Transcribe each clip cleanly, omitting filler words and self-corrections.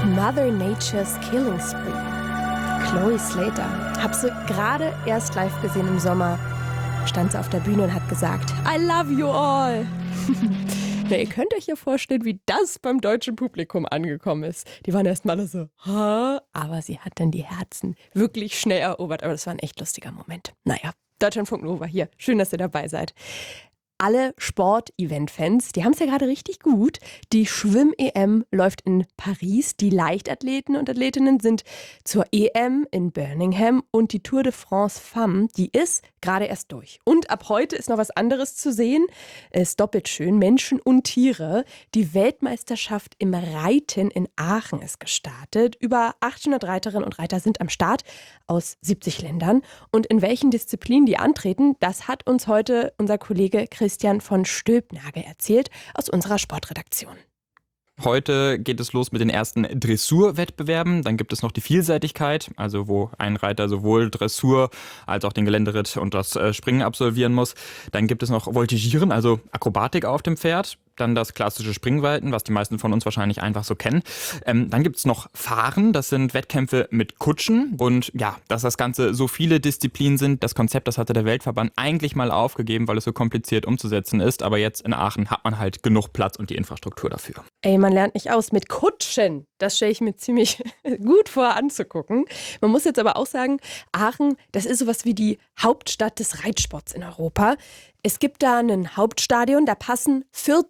Mother Nature's Killing Spree. Chloe Slater. Hab sie gerade erst live gesehen im Sommer. Stand sie auf der Bühne und hat gesagt, I love you all. Na, ihr könnt euch ja vorstellen, wie das beim deutschen Publikum angekommen ist. Die waren erst mal alle so, ha? Aber sie hat dann die Herzen wirklich schnell erobert. Aber das war ein echt lustiger Moment. Naja, Deutschlandfunk Nova hier. Schön, dass ihr dabei seid. Alle Sport-Event-Fans, die haben es ja gerade richtig gut. Die Schwimm-EM läuft in Paris. Die Leichtathleten und Athletinnen sind zur EM in Birmingham. Und die Tour de France Femme, die ist gerade erst durch. Und ab heute ist noch was anderes zu sehen. Ist doppelt schön. Menschen und Tiere. Die Weltmeisterschaft im Reiten in Aachen ist gestartet. Über 800 Reiterinnen und Reiter sind am Start aus 70 Ländern. Und in welchen Disziplinen die antreten, das hat uns heute unser Kollege Christian von Stülpnagel erzählt aus unserer Sportredaktion. Heute geht es los mit den ersten Dressurwettbewerben. Dann gibt es noch die Vielseitigkeit, also wo ein Reiter sowohl Dressur als auch den Geländeritt und das Springen absolvieren muss. Dann gibt es noch Voltigieren, also Akrobatik auf dem Pferd. Dann das klassische Springreiten, was die meisten von uns wahrscheinlich einfach so kennen. Dann gibt es noch Fahren, das sind Wettkämpfe mit Kutschen. Und ja, dass das Ganze so viele Disziplinen sind, das Konzept, das hatte der Weltverband eigentlich mal aufgegeben, weil es so kompliziert umzusetzen ist. Aber jetzt in Aachen hat man halt genug Platz und die Infrastruktur dafür. Ey, man lernt nicht aus mit Kutschen. Das stelle ich mir ziemlich gut vor anzugucken. Man muss jetzt aber auch sagen, Aachen, das ist sowas wie die Hauptstadt des Reitsports in Europa. Es gibt da ein Hauptstadion, da passen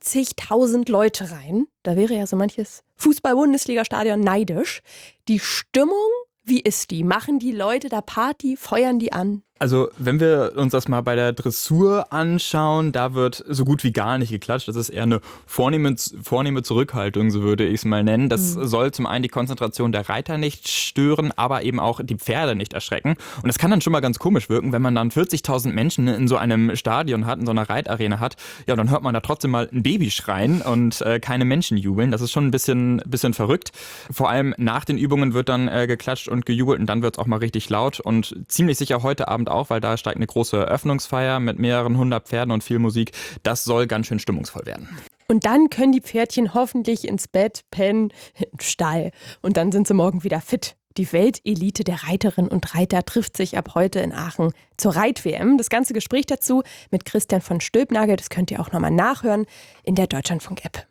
40.000 Leute rein. Da wäre ja so manches Fußball-Bundesliga-Stadion neidisch. Die Stimmung, wie ist die? Machen die Leute da Party? Feuern die an? Also wenn wir uns das mal bei der Dressur anschauen, da wird so gut wie gar nicht geklatscht. Das ist eher eine vornehme Zurückhaltung, so würde ich es mal nennen. Das soll zum einen die Konzentration der Reiter nicht stören, aber eben auch die Pferde nicht erschrecken. Und das kann dann schon mal ganz komisch wirken, wenn man dann 40.000 Menschen in so einem Stadion hat, in so einer Reitarena hat. Ja, dann hört man da trotzdem mal ein Baby schreien und keine Menschen jubeln. Das ist schon ein bisschen verrückt. Vor allem nach den Übungen wird dann geklatscht und gejubelt und dann wird es auch mal richtig laut und ziemlich sicher heute Abend auch, weil da steigt eine große Eröffnungsfeier mit mehreren 100 Pferden und viel Musik. Das soll ganz schön stimmungsvoll werden. Und dann können die Pferdchen hoffentlich ins Bett, pennen, im Stall. Und dann sind sie morgen wieder fit. Die Weltelite der Reiterinnen und Reiter trifft sich ab heute in Aachen zur Reit-WM. Das ganze Gespräch dazu mit Christian von Stülpnagel, das könnt ihr auch nochmal nachhören in der Deutschlandfunk-App.